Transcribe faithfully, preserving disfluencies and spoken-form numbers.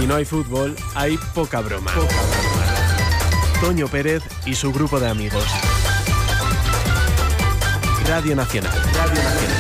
Si no hay fútbol, hay poca broma. Poca broma. Toño Pérez y su grupo de amigos. Radio Nacional. Radio Nacional.